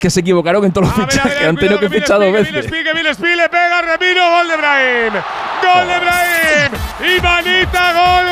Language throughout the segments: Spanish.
que se equivocaron en todos los fichajes. Han tenido que fichar 2 veces. Kevin Espí, le pega Remiro, gol de Brahim. ¡Gol de Brahim! ¡Y manita, gol!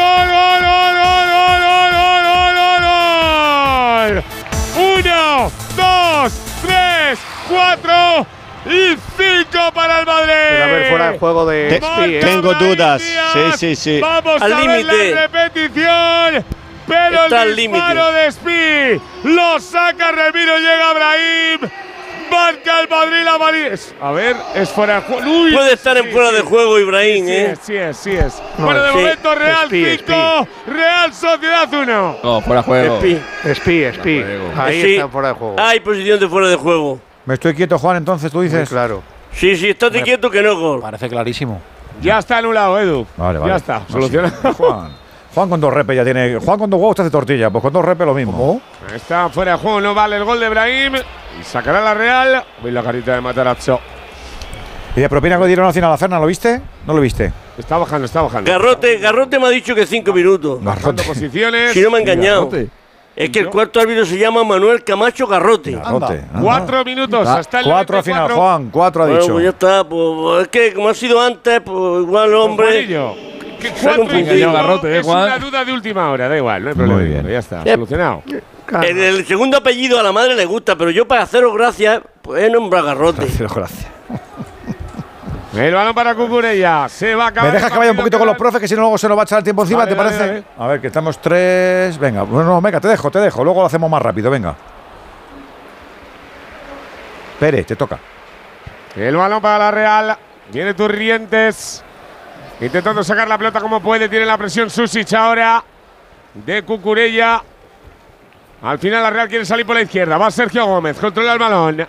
1, 2, 3, 4 y 5 para el Madrid. A ver, fuera de juego de Espí. Tengo dudas. Sí. Vamos al a ver la repetición. Pero está el disparo de Espí lo saca Remiro, llega Brahim. Marca el Madrid la María. A ver, es fuera de juego. Puede estar en fuera de juego Ibrahim, Sí es. No, bueno, de momento Real 5, Real Sociedad 1. No, fuera de juego. Espí. Ahí está fuera de juego. Hay posición de fuera de juego. Me estoy quieto, Juan, entonces tú dices. Muy claro. Sí, estate quieto que no gol. Parece clarísimo. Ya está anulado, Edu. Vale. Ya está, solucionado. Juan con 2 repes ya tiene. Juan con 2 huevos te hace tortilla, pues con 2 repes lo mismo. ¿Cómo? Está fuera de juego, no vale el gol de Brahim. Y sacará la Real. Veis la carita de Matarazzo. ¿Y de propina que dieron al final a Fernan, lo viste? ¿No lo viste? Está bajando. Garrote me ha dicho que 5 minutos. Bajando posiciones. Si no me ha engañado. Es que el cuarto árbitro se llama Manuel Camacho Garrote. 4 minutos hasta el 4 al final, Juan. 4 ha dicho. Pues ya está. Pues es que como ha sido antes, pues igual hombre. Que 4 Garrote, es Juan. una duda de última hora, da igual, no hay problema. Muy bien. Ya está, solucionado. El segundo apellido a la madre le gusta, pero yo para haceros gracias, pues he nombrado Garrote. Gracias. El balón para Cucurella. Se va a acabar. ¿Me dejas que vaya un poquito con los profes, que si no luego se nos va a echar el tiempo encima, Vale, te parece? dale. A ver, que estamos 3. Venga, venga, te dejo. Luego lo hacemos más rápido, venga. Pérez, te toca. El balón para la Real. Viene Turrientes. Intentando sacar la pelota como puede. Tiene la presión Susic ahora. De Cucurella. Al final la Real quiere salir por la izquierda. Va Sergio Gómez. Controla el balón.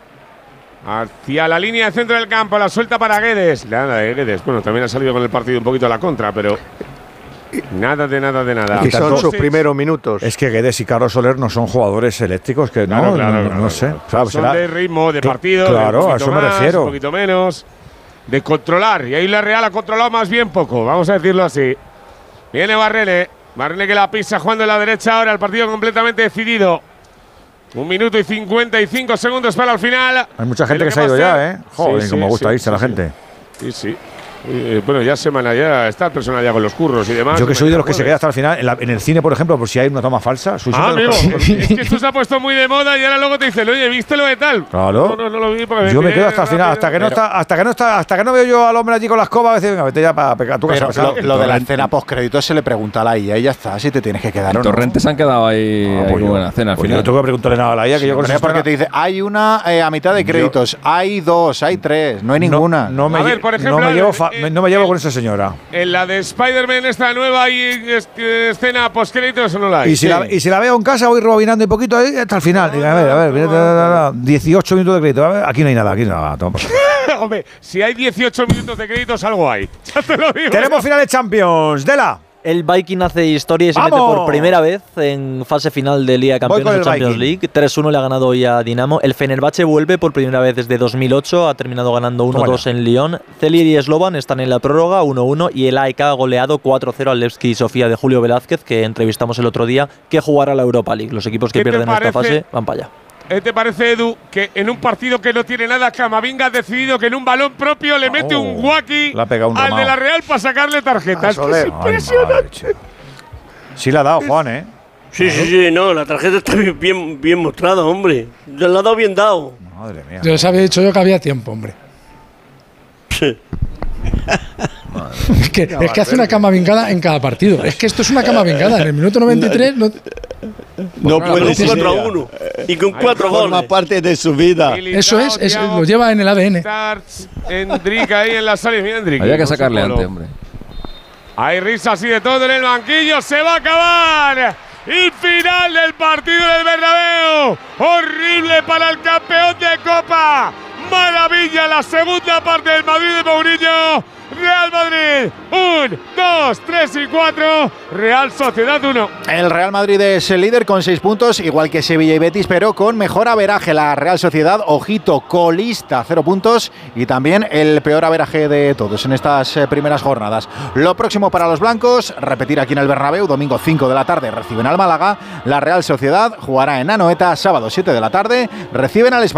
Hacia la línea de centro del campo. La suelta para Guedes. Nada de Guedes. Bueno, también ha salido con el partido un poquito a la contra, pero nada de nada. Y son sus primeros minutos. Es que Guedes y Carlos Soler no son jugadores eléctricos, que Claro, no sé. Son de ritmo, de partido. Claro, a eso me refiero. Un poquito menos. De controlar. Y ahí la Real ha controlado más bien poco. Vamos a decirlo así. Viene Barrene. Barrene que la pisa jugando en la derecha ahora. El partido completamente decidido. 1 minuto y 55 segundos para el final. Hay mucha gente que se ha ido ya, ¿eh? Joder, Sí, cómo sí, gusta sí, irse la gente. Sí. Bueno, ya semana ya está el personal ya con los curros y demás. Yo que soy de los que se queda hasta el final. En el cine, por ejemplo, por si hay una toma falsa. Amigo, es que esto se ha puesto muy de moda y ahora luego te dicen, oye, ¿viste lo de tal? Claro. No lo vi porque yo me quedo hasta el final, hasta que no veo yo al hombre allí con la escoba, a veces, venga, vete ya para pegar tu casa. Pero lo de la escena postcrédito se le pregunta a la IA y ya está, si te tienes que quedar o no. Torrentes se han quedado ahí con buena cena al final. Yo tengo que preguntarle nada a la IA, que yo con eso. Porque te dice, hay una a mitad de créditos, hay 2, hay 3, no hay ninguna. No me llevo con esa señora. En la de Spider-Man esta nueva hay escena post-créditos o no la hay. Y si la veo en casa voy rebobinando un poquito ahí hasta el final. Diga, a ver, 18 minutos de crédito. A ver, aquí no hay nada. Toma. Hombre, si hay 18 minutos de créditos, algo hay. Ya te lo digo. Tenemos finales Champions. Dela. El Viking hace historia y se mete por primera vez en fase final de Liga de Campeones de Champions League. 3-1 le ha ganado hoy a Dinamo. El Fenerbahce vuelve por primera vez desde 2008. Ha terminado ganando 1-2 en Lyon. Celier y Slovan están en la prórroga 1-1 y el AEK ha goleado 4-0 al Levski Sofía de Julio Velázquez, que entrevistamos el otro día, que jugará la Europa League. Los equipos que pierden esta fase van para allá. ¿Te parece, Edu, que en un partido que no tiene nada, Camavinga ha decidido que en un balón propio le mete un guaki al de la Real para sacarle tarjeta? Es impresionante. Sí la ha dado, Juan, ¿eh? Sí, no, la tarjeta está bien mostrada, hombre. La ha dado bien dado. Madre mía. Yo les había dicho yo que había tiempo, hombre. Es que hace una Camavingada en cada partido. Es que esto es una Camavingada. En el minuto 93 no puede ser 4-1 y con 4 goles. Forma parte de su vida. Eso lo lleva en el ADN. Endrick ahí en la salida. Mira, Endrick. Había que sacarle antes, hombre. Hay risas y de todo en el banquillo. Se va a acabar. Y final del partido del Bernabéu. Horrible para el campeón de Copa. Maravilla la segunda parte del Madrid de Mourinho. Real Madrid 1, 2, 3 y 4. Real Sociedad 1. El Real Madrid es el líder con 6 puntos, igual que Sevilla y Betis, pero con mejor averaje. La Real Sociedad, ojito, colista, 0 puntos y también el peor averaje de todos en estas primeras jornadas. Lo próximo para los blancos, repetir aquí en el Bernabéu, domingo 5 de la tarde reciben al Málaga. La Real Sociedad jugará en Anoeta, sábado 7 de la tarde, reciben al Español.